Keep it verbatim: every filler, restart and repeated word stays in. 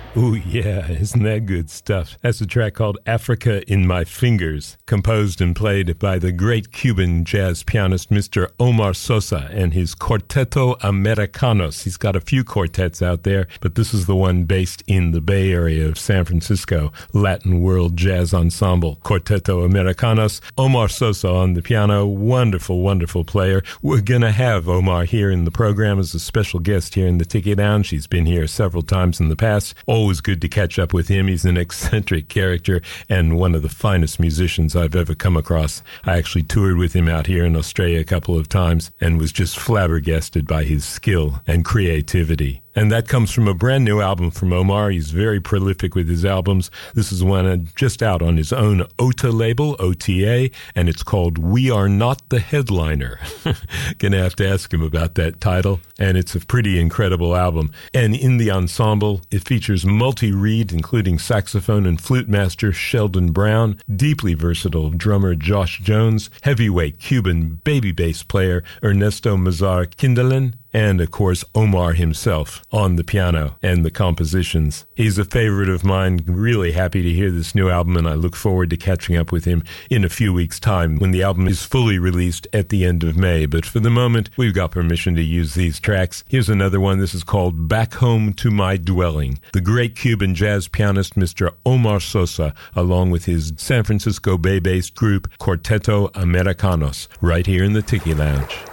Ooh, yeah, isn't that good stuff? That's a track called Africa in My Fingers, composed and played by the great Cuban jazz pianist Mister Omar Sosa and his Quarteto Americanos. He's got a few quartets out there, but this is the one based in the Bay Area of San Francisco, Latin World Jazz Ensemble. Quarteto Americanos, Omar Sosa on the piano, wonderful, wonderful player. We're going to have Omar here in the program as a special guest here in the Tiki Lounge. He's been here several times in the past. Always good to catch up with him. He's an eccentric character and one of the finest musicians I've ever come across. I actually toured with him out here in Australia a couple of times and was just flabbergasted by his skill and creativity. And that comes from a brand new album from Omar. He's very prolific with his albums. This is one just out on his own O T A label, O T A, and it's called We Are Not the Headliner. Gonna have to ask him about that title. And it's a pretty incredible album. And in the ensemble, it features multi-reed, including saxophone and flute master Sheldon Brown, deeply versatile drummer Josh Jones, heavyweight Cuban baby bass player Ernesto Mazar Kindelen, and, of course, Omar himself on the piano and the compositions. He's a favorite of mine. Really happy to hear this new album, and I look forward to catching up with him in a few weeks' time when the album is fully released at the end of May. But for the moment, we've got permission to use these tracks. Here's another one. This is called Back Home to My Dwelling. The great Cuban jazz pianist Mister Omar Sosa, along with his San Francisco Bay-based group Quarteto Americanos, right here in the Tiki Lounge.